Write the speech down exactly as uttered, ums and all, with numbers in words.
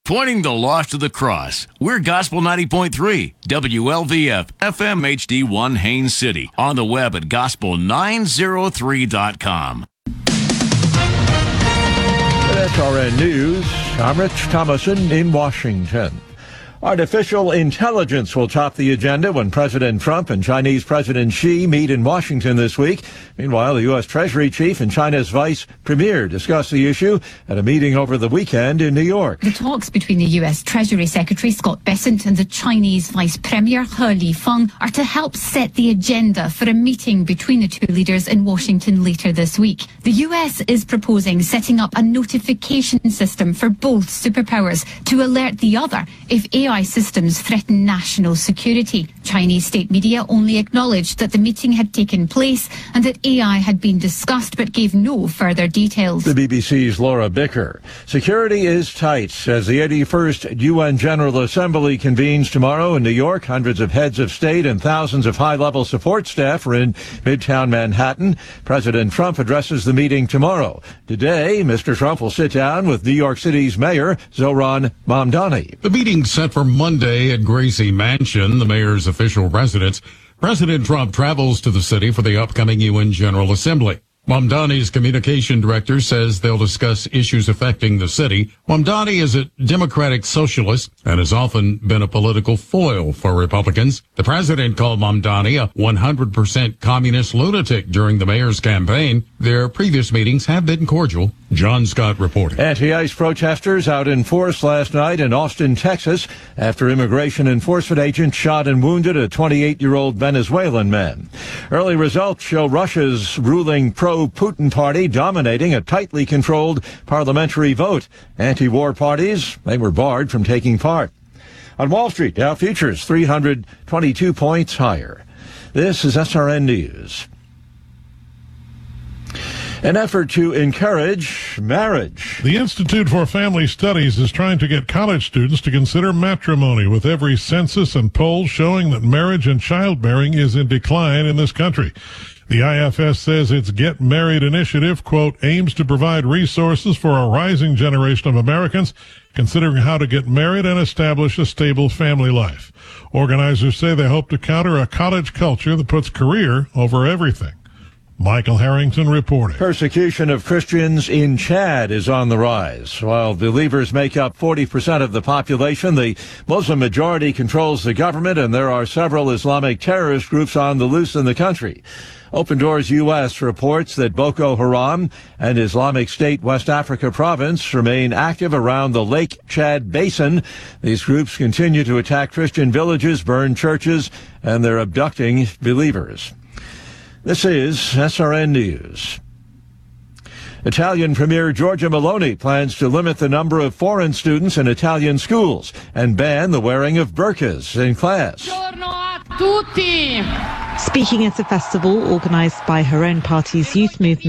Pointing the lost to the cross. We're Gospel ninety point three, W L V F, F M H D one, Haines City. On the web at gospel nine oh three dot com. S R N News. I'm Rich Thomason in Washington. Artificial intelligence will top the agenda when President Trump and Chinese President Xi meet in Washington this week. Meanwhile, the U S. Treasury Chief and China's Vice Premier discussed the issue at a meeting over the weekend in New York. The talks between the U S. Treasury Secretary Scott Bessent and the Chinese Vice Premier He Lifeng are to help set the agenda for a meeting between the two leaders in Washington later this week. The U S is proposing setting up a notification system for both superpowers to alert the other if A I systems threaten national security. Chinese state media only acknowledged that the meeting had taken place and that A I had been discussed but gave no further details. The B B C's Laura Bicker. Security is tight as the eighty-first U N General Assembly convenes tomorrow in New York. Hundreds of heads of state and thousands of high-level support staff are in Midtown Manhattan. President Trump addresses the meeting tomorrow. Today, Mister Trump will sit down with New York City's Mayor Zohran Mamdani. The meeting's set for Monday at Gracie Mansion, the mayor's official residence. President Trump travels to the city for the upcoming U N General Assembly. Mamdani's communication director says they'll discuss issues affecting the city. Mamdani is a Democratic socialist and has often been a political foil for Republicans. The president called Mamdani a one hundred percent communist lunatic during the mayor's campaign. Their previous meetings have been cordial. John Scott reporting. Anti-ICE protesters out in force last night in Austin, Texas, after immigration enforcement agents shot and wounded a twenty-eight-year-old Venezuelan man. Early results show Russia's ruling pro-Putin party dominating a tightly controlled parliamentary vote. Anti-war parties, they were barred from taking part. On Wall Street, Dow futures three hundred twenty-two points higher. This is S R N News. An effort to encourage marriage. The Institute for Family Studies is trying to get college students to consider matrimony, with every census and poll showing that marriage and childbearing is in decline in this country. The I F S says its Get Married initiative, quote, aims to provide resources for a rising generation of Americans considering how to get married and establish a stable family life. Organizers say they hope to counter a college culture that puts career over everything. Michael Harrington reporting. Persecution of Christians in Chad is on the rise. While believers make up forty percent of the population, the Muslim majority controls the government, and there are several Islamic terrorist groups on the loose in the country. Open Doors U S reports that Boko Haram and Islamic State West Africa province remain active around the Lake Chad Basin. These groups continue to attack Christian villages, burn churches, and they're abducting believers. This is S R N News. Italian Premier Giorgia Meloni plans to limit the number of foreign students in Italian schools and ban the wearing of burqas in class. Speaking at a festival organized by her own party's youth movement,